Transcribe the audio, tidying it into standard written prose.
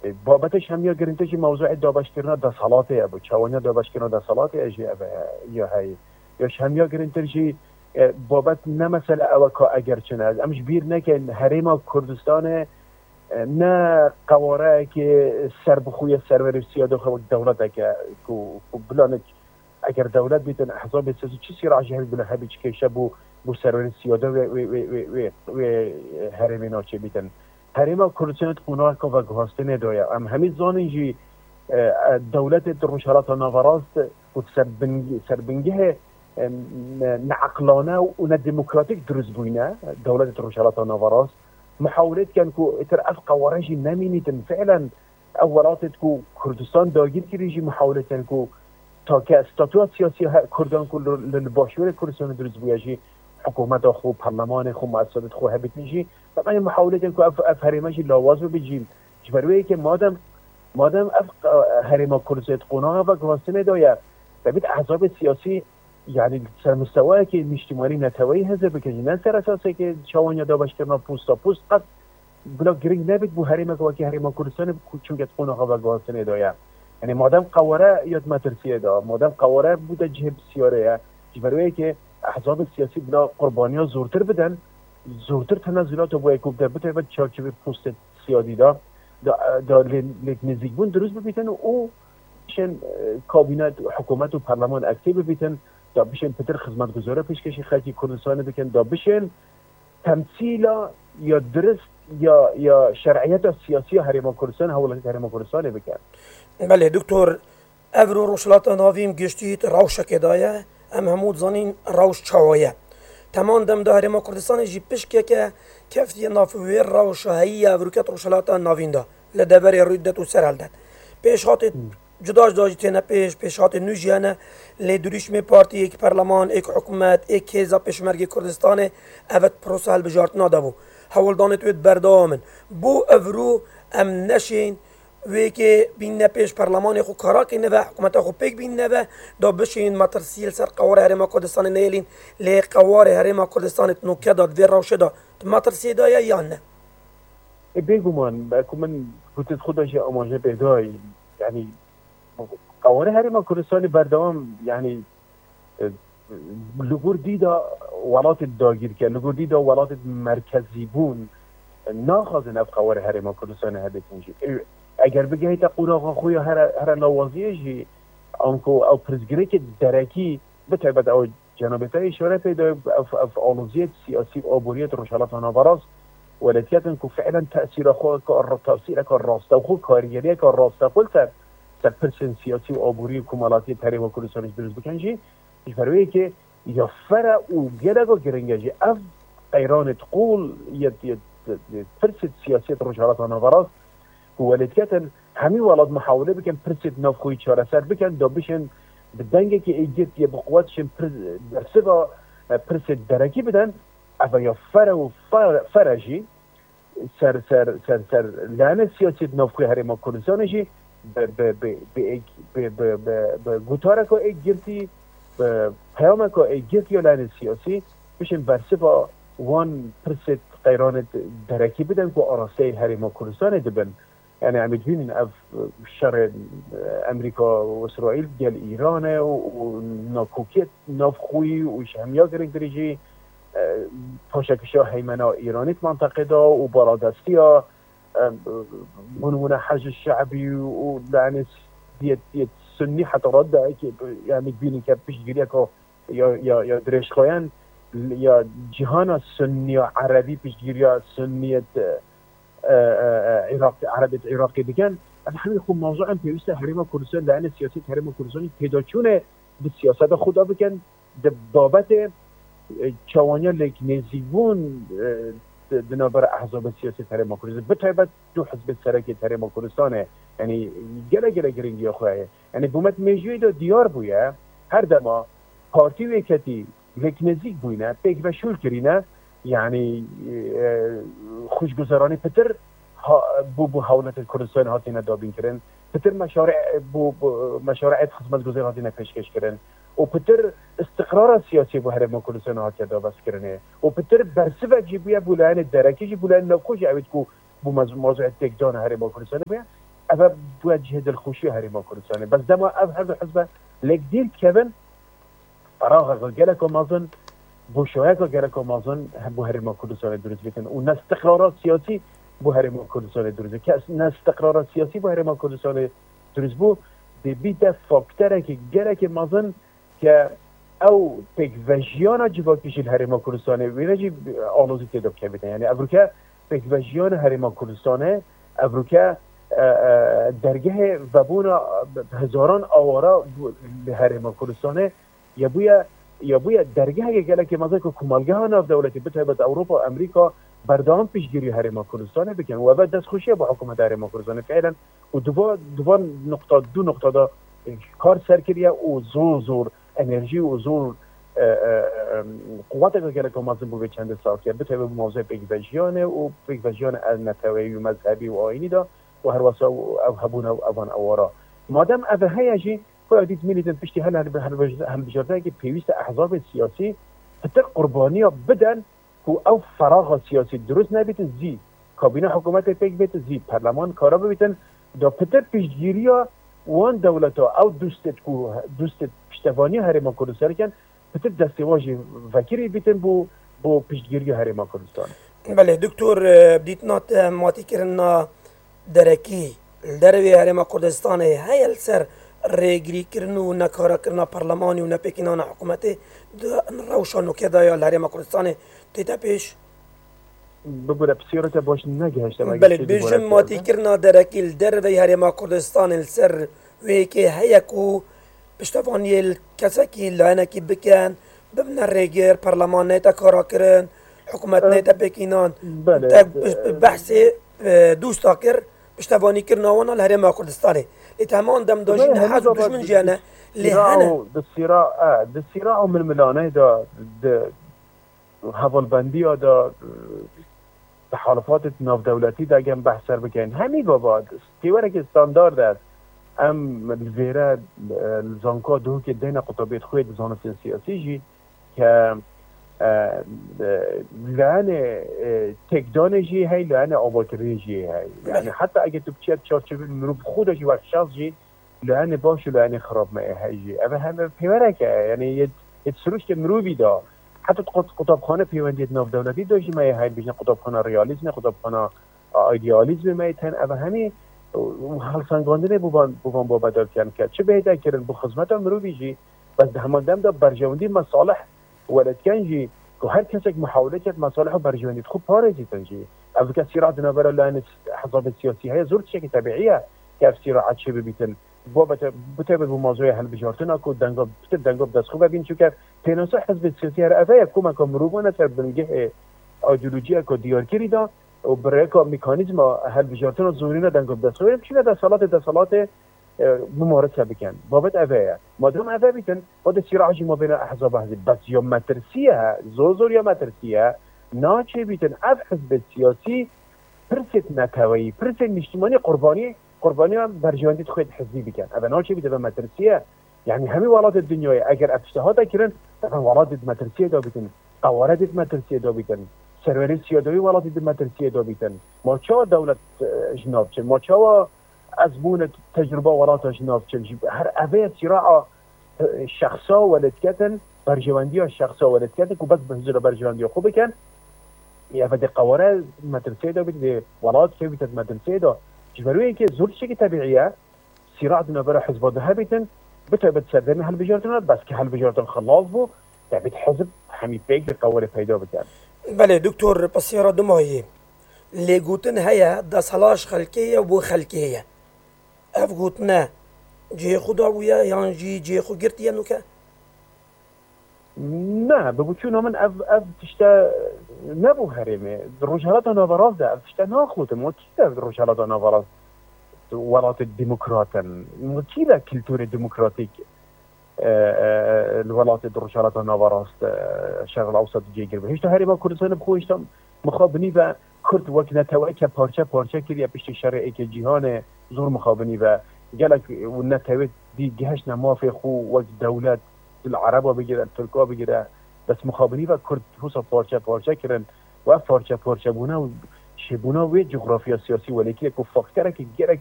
بابتش هم یا گرینته که موضوع دابش کردن دستالاته ابو چوانیا دابش کردن دستالاته اجی ابو یا هی یا هم یا گرینته که بابت نه مثلا اوکا اگر چنه امش بیر نکن حریم کردستان نه قواره که سر بخوی سرور سیاده خود دولت که بلانک اگر دولت بیتن احزاب سیاسی چی سیر عجیبی بله هبیج که شبو سرور سیاده و حریم ناچه بیتن حریم کردستان قناع که و گهاسته نداره ام همین زانیجی دولت روشالات ناوراست و سربنگه نعقلانه و نديمقراطيك درز بوينا دولة روشالات نافاراس محاولات كان كو اتر قوارجي نمينيتن فعلا اولات كو كردستان داگیر کی ريجي محاولات كان كو تا که استاتوات سیاسی کردان كل للباشور كردستان درز بوياجي حكومت خو برلمان خو مؤسسات خو هبت نجي طبعا محاولات كان كو هرماجي لاوازو بجيم جبروي که مادام هرما كردستان قناع و گواستنه دایا ببید احزاب سیاسی يعني سر مستوى که اجتماعی نتوی هزه بکنی نه سر اساسه که چوانیا دابش کردن پوستا پوست قد بلا گرینگ نبید بو حریم که حریم کردستان چون که تقونه و گواستنه دایا یعنی مادام قواره یاد مترسیه دا مادام قواره بوده جه بسیاره جبروی که احزاب سیاسی بلا قربانیا زورتر بدن زورتر تنازلات و باید کوب در بطه و چارچوب پوست سیادی دا لیک نزیگبون دروز ببیتن و او شن کابینت حکومت و پارلمان اکتیو ببیتن دا بشن پتر خدمتگزاره پیشکشی خلقی کردستان بکن دا بشن تمثیلا یا درست یا شرعیت سیاسی حریم کردستان حولت حریم کردستان بکن. بله دکتر ابرو روشلات ناویم گشتید روش کدایه ام همود زنین روش چوایه تمام دم دا حریم کردستان جی پیشکه که کفتی نافوی روش هایی ابروکت روشلات ناوین دا لدبر رویدت و سرالدت پیش هات جداش داشته نه پیشات نوجیانه لیدریش می پارتی یک پارلمان یک حکومت یک حزب پیشمرگی کردستان اوت پروسه حل بجارت نادبو حوالدان توید بردامن بو اورو ام نشین وی که بین پیش پارلمان خو کارا کنه و حکومت خو پیک بین و دا بشین مترسیل سر قوار حریم کردستان نیلین لی قوار حریم کردستان نوکه داد و روشه داد مترسی دایا یا نه بگو من گوتت خودش آماجه پیدای یعنی قواره حریم کردستان بردوام یعنی لگور دیدا ولات داگیر که لگور دیدا ولات مرکزی بون ناخذن اف قواره حریم کردستان هدفنجی اگر بگهی تا قوراغا خوی هر نوازیجی آنکو او پرزگری که درکی بتعبد او جنابتا اشاره پیدا اف آلوزیت سیاسی و آبوریت روشالات ناوراس ولکن که فعلا تأثیر خود که راسته خود کارگری که راسته قلت پرسن سیاسی و آبوری کمالاتی حریم کردستان درز بکنجی جبروی که یا فرع او گرگو گرنگجی اف قیران تقول ید پرسد سیاسی روشالات ناوراس ولکن همین ولاد محاوله بکن پرسد نفخوی چاره سر بکن دا بشن بدنگه که ایجت یه بقواتشن درسگا پرسد درکی بدن اما یا فرع و فرجی سر لعنه سیاسی نفخوی حریم کردستانجی به گوتاره که ایگرتی به پیامه که ایگرتی لعنه سیاسی بشن برسفا وان پرسد قیران درکی بدن که آراسته حریم کردستان دبن يعني عم تبين اف شر امريكا واسرائيل ديال ايران وناكوكيت نافخوي وش هم يقدر درجي پاشکشا هيمنه ايرانيت منطقه دا وبرادستيا منونه حج الشعبي ولعنس ديت سني حتى رد يعني تبين كبش جريكو يا دريش خوان يا جهان السني عربي بيجريا سنيه عراقی بگن از همین خوب موضوع هم پیوسته حریم کردستان لعنه سیاسی حریم کردستان پیدا چونه به سیاست خدا بکن در بابت چوانیا لیک نزیبون بنابر احزاب سیاسی حریم کردستان بطیبت دو حزب سرکی حریم کردستانه یعنی گله گرینگی خواه یعنی بومت میجوی دا دیار بویه هر دما پارتی ویکتی لیک نزیگ بوینه پیک و شول کرینه يعني خوشگذرانی پتر بو حولت کردستان هاتینه دابین کرن پتر مشارع خدمتگزار هاتینه پیشکش کرن و پتر استقرار سیاسی بو حریم کردستان هاتینه دابس کرنه و پتر برسه جیبیه بولان درکی جی بولان نخوش اوید کو بو موضوع تکدان حریم کردستان بیا اما بود جهد الخوشی هریما کردستان بس دما هر حزب لك دير كذا فراغ جالك ومازن بوشويك جالك ومازن بو هرما كردستان دروز بيتن وناس استقرارات سياسي بو هرما كردستان دروز كاس ناس استقرارات سياسي بو هرما كردستان دروز بو دي بيتا فاكتورك جالك مازن ك او تكفاجيانا جواكيش الهرما كردستان وينجي آلوزي تدو كبيتا يعني افروكا تكفاجيان هرما كردستان افروكا درگه وبونا هزاران آوارا هرما کردستانه یا بویا درگه گله که مثلا کمالگه ها ناف دولتی بتهبت اروپا و امریکا بردام پیشگیری هرما کردستانه بکن و بعد دست خوشی با حکومت هرما کردستانه فعلا و دو نقطه دا کار سرکریه و زور انرژی و زور قوت گله که مثلا بو چند سال که بتهبت موضوع پیگوژیانه و پیگوژیان نتوی و مذهبی و آینی دا و هر واسه او هبون او اوان اوارا مادام اوه هیجی خود دید میلیدن پشتی هل بجرده که پیوست احزاب سیاسی حتی قربانی ها بدن که او فراغ سیاسی درست نبیتن زی کابینه حکومت پیک بیتن زی پرلمان کارا ببیتن دا پتر پیشگیری ها وان دولت ها او دوستت پشتوانی هرما کردستان کن پتر دستیواجی وکیری بیتن بو پیشگیری هرما کردستان. بله دکتر بدیت نات ماتی کرنا درکی دروی هرما کردستان هیل سر ریگری کرنو و نکارا کرنا پارلمانی و نپیکنان حکومتی روشانو که دایا هرما کردستان تیتا پیش بگوره بسیارت باش نگهشتم بله بیجم ماتی کرنا درکی دروی هرما کردستان سر وی که هیکو پشتوانی کسکی لعنکی بکن ببن ریگر پارلمان نیتا کارا کرن حکومت نیتا پیکنان بحث دوستا کر پشتوانی کرناوانا لهرما کردستانه لتهمان دم داجين حاجة دشمن جانا لهنا الصراع من ملانه دا حوالبندی دا تحالفات ناف دولتی دا گم بحثر بکن همی بابا تیوره که استاندارد است ام الویره الزانکا دو که دین قطبیت خوید زانست سیاسی جی که لعنه تکدان جی هی لعنه آبادری جی هی یعنی حتی اگه تو بچیت چارچوب مروب خودش و شخص جی لعنه باش و لعنه خراب ما هی جی اما همه پیوره که یعنی یه سروش که مروبی دا حتی قطبخانه پیوندیت ناف دولتی داشتی ما هی بیشن قطبخانه ریالیزم قطبخانه ایدئالیزم ما تن اما همه حال سنگاندنه بوان با بدل کرد چه بهتر کردن بو خدمت مروبی جی بس همون دم دا برجوندی مصالح ولد كانجي وهر كسك محاولة مصالح برجواني تخو بارزي تنجي أفكا صراع دنابرا لأن الأحزاب السياسية هي زورت شكل تبعية كيف صراعات شبه بيتن بتابع بموضوع هل بجارتنا كود دنقب بتب دنقب دست خوبه بين شو كيف تناسح حزب السياسية رأفايا كوما كمروبانا سر بنجه أيديولوجيا كو ديار كري دا وبرأيكا ميكانيزم هل بجارتنا زورينا دنقب دست خوبه بشينا دا صلاة ممارسه بکن بابت اوه مادام اوه بیتن بعد صراعی ما بین احزاب حزب بس یا مترسیه زور یا مترسیه ناچه بیتن اف حزب سیاسی پرسیت نتوایی پرسیت نشتمانی قربانی هم برجواندی خود حزبی بکن اوه ناچه بیتن مترسیه يعني همي ولاد الدنيا اگر اجتهاد كرن ولاد مترسيه دا بيتن قوارد مترسيه دا بيتن سروري سيادوي ولاد مترسيه دا بيتن ما چا دولت جناب چه ما چا ازبون تجربه ولات جناب چه هر اوه صراع شخصا ولدكتن برجواندی شخصا ولدكتن کو بس بهزر برجواندی خوب بکن یا فدی قوارد مترسيه دا بيتن ولاد که بيتن مترسيه دا جبروی که زور شيء طبيعيه صراع دنا برا حزب ده بيتن بتبت سردن هل بجارتنا بس که هل بجارتن خلاص بو تبت حزب همي بيك قوارد پیدا بکن. بله دکتر بسیار دمایی لگوتن هيا دا صلاش خلقية وبو خلقية اف گوتنا جي خدا ويا يعني جي خو گرتيا نوكا نه ببوچون من اف تشتا نبو هرمي رجالات نوراز ده اف تشتا ناخوتم وكيدا رجالات نوراز ولات الديمقراطن وكيدا كلتور ديمقراطيك الولات الرجالات نوراز الشرق الاوسط جيگر بهشت هرما كردستان بخوشتم مخابني و کرد وقت نتوایی که پارچه کردی پشت شرعی که جهان زور مخابنی و گلک و نتوایی دی گهش نمافی خو وقت دولت العرب بگیره ترکا بگیره بس مخابنی و کرد حسا پارچه کردن و پارچه بونه و شبونه و جغرافیا سیاسی ولیکی که فاکتره که گره